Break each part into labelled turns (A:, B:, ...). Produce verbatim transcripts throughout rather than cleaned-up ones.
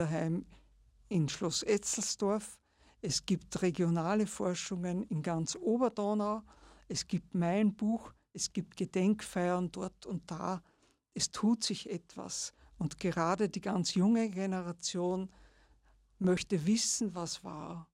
A: Daheim in Schloss Etzelsdorf. Es gibt regionale Forschungen in ganz Oberdonau. Es gibt mein Buch. Es gibt Gedenkfeiern dort und da. Es tut sich etwas. Und gerade die ganz junge Generation möchte wissen, was war.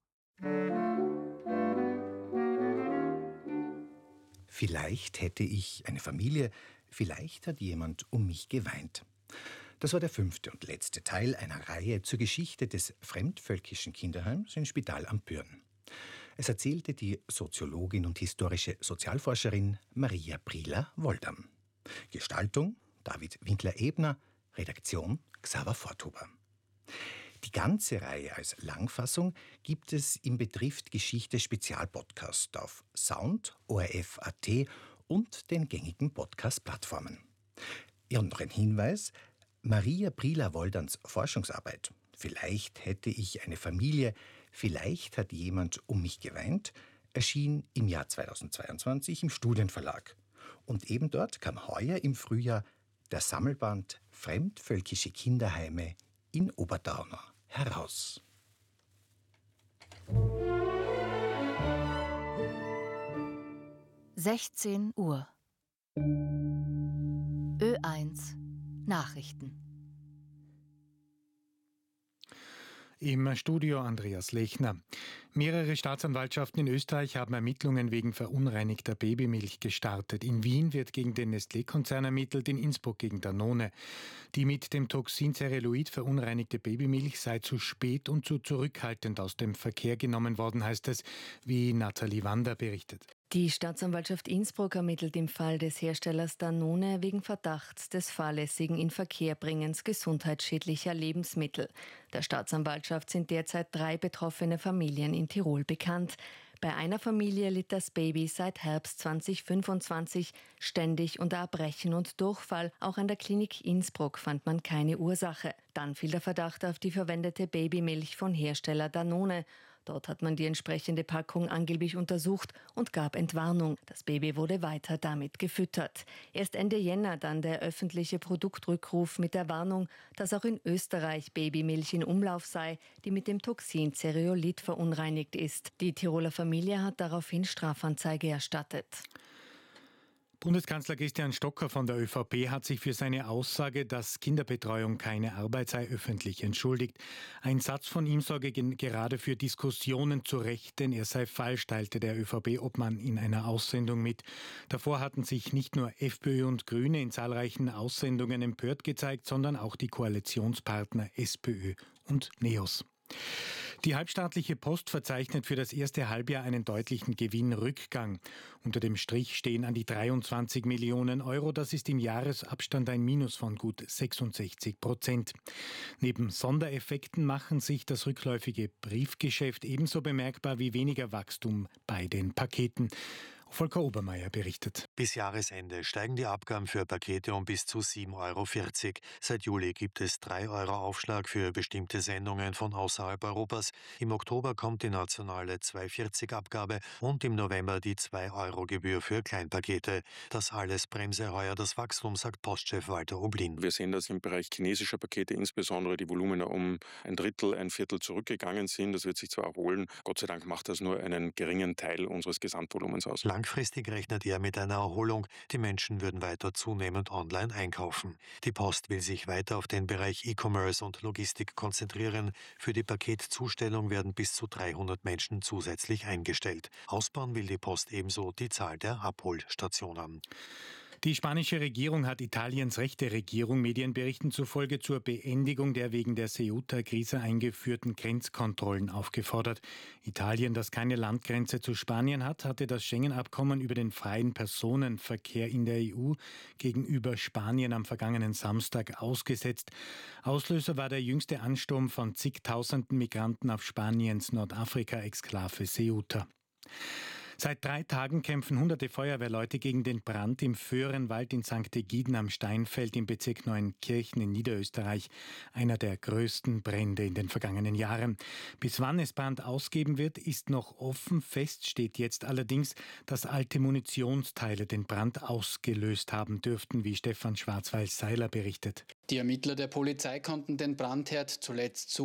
B: Vielleicht hätte ich eine Familie, vielleicht hat jemand um mich geweint. Das war der fünfte und letzte Teil einer Reihe zur Geschichte des fremdvölkischen Kinderheims in Spital am Büren. Es erzählte die Soziologin und historische Sozialforscherin Maria Prieler-Woldam. Gestaltung David Winkler-Ebner, Redaktion Xaver Forthuber. Die ganze Reihe als Langfassung gibt es im Betrifft Geschichte Spezialpodcast auf Sound, O R F Punkt A T und den gängigen Podcast-Plattformen. Ja, und noch ein Hinweis: Maria Prieler-Woldams Forschungsarbeit »Vielleicht hätte ich eine Familie, vielleicht hat jemand um mich geweint« erschien im Jahr zweitausendzweiundzwanzig im Studienverlag. Und eben dort kam heuer im Frühjahr der Sammelband »Fremdvölkische Kinderheime in Oberdonau« heraus.
C: sechzehn Uhr. Ö eins Nachrichten.
D: Im Studio Andreas Lechner. Mehrere Staatsanwaltschaften in Österreich haben Ermittlungen wegen verunreinigter Babymilch gestartet. In Wien wird gegen den Nestlé-Konzern ermittelt, in Innsbruck gegen Danone. Die mit dem Toxin Cereloid verunreinigte Babymilch sei zu spät und zu zurückhaltend aus dem Verkehr genommen worden, heißt es, wie Nathalie Wander berichtet.
E: Die Staatsanwaltschaft Innsbruck ermittelt im Fall des Herstellers Danone wegen Verdachts des fahrlässigen Inverkehrbringens gesundheitsschädlicher Lebensmittel. Der Staatsanwaltschaft sind derzeit drei betroffene Familien in Tirol bekannt. Bei einer Familie litt das Baby seit Herbst zweitausendfünfundzwanzig ständig unter Erbrechen und Durchfall. Auch an der Klinik Innsbruck fand man keine Ursache. Dann fiel der Verdacht auf die verwendete Babymilch von Hersteller Danone. Dort hat man die entsprechende Packung angeblich untersucht und gab Entwarnung. Das Baby wurde weiter damit gefüttert. Erst Ende Jänner dann der öffentliche Produktrückruf mit der Warnung, dass auch in Österreich Babymilch in Umlauf sei, die mit dem Toxin Cereolid verunreinigt ist. Die Tiroler Familie hat daraufhin Strafanzeige erstattet.
D: Bundeskanzler Christian Stocker von der ÖVP hat sich für seine Aussage, dass Kinderbetreuung keine Arbeit sei, öffentlich entschuldigt. Ein Satz von ihm sorge gerade für Diskussionen zu Recht, denn er sei falsch, teilte der ÖVP-Obmann in einer Aussendung mit. Davor hatten sich nicht nur FPÖ und Grüne in zahlreichen Aussendungen empört gezeigt, sondern auch die Koalitionspartner SPÖ und NEOS. Die halbstaatliche Post verzeichnet für das erste Halbjahr einen deutlichen Gewinnrückgang. Unter dem Strich stehen an die dreiundzwanzig Millionen Euro. Das ist im Jahresabstand ein Minus von gut sechsundsechzig Prozent. Neben Sondereffekten machen sich das rückläufige Briefgeschäft ebenso bemerkbar wie weniger Wachstum bei den Paketen. Volker Obermeier berichtet.
F: Bis Jahresende steigen die Abgaben für Pakete um bis zu sieben Euro vierzig. Seit Juli gibt es drei Euro Aufschlag für bestimmte Sendungen von außerhalb Europas. Im Oktober kommt die nationale zwei Euro vierzig Abgabe und im November die zwei Euro Gebühr für Kleinpakete. Das alles bremse heuer das Wachstum, sagt Postchef Walter Oblin.
G: Wir sehen, dass im Bereich chinesischer Pakete insbesondere die Volumina um ein Drittel, ein Viertel zurückgegangen sind. Das wird sich zwar erholen. Gott sei Dank macht das nur einen geringen Teil unseres Gesamtvolumens aus.
F: Langfristig rechnet er mit einer Erholung. Die Menschen würden weiter zunehmend online einkaufen. Die Post will sich weiter auf den Bereich E-Commerce und Logistik konzentrieren. Für die Paketzustellung werden bis zu dreihundert Menschen zusätzlich eingestellt. Ausbauen will die Post ebenso die Zahl der Abholstationen.
D: Die spanische Regierung hat Italiens rechte Regierung Medienberichten zufolge zur Beendigung der wegen der Ceuta-Krise eingeführten Grenzkontrollen aufgefordert. Italien, das keine Landgrenze zu Spanien hat, hatte das Schengen-Abkommen über den freien Personenverkehr in der E U gegenüber Spanien am vergangenen Samstag ausgesetzt. Auslöser war der jüngste Ansturm von zigtausenden Migranten auf Spaniens Nordafrika-Exklave Ceuta. Seit drei Tagen kämpfen hunderte Feuerwehrleute gegen den Brand im Föhrenwald in Sankt Egiden am Steinfeld im Bezirk Neuenkirchen in Niederösterreich. Einer der größten Brände in den vergangenen Jahren. Bis wann es Brand ausgeben wird, ist noch offen. Fest steht jetzt allerdings, dass alte Munitionsteile den Brand ausgelöst haben dürften, wie Stefan Schwarzweiß-Seiler berichtet.
H: Die Ermittler der Polizei konnten den Brandherd zuletzt so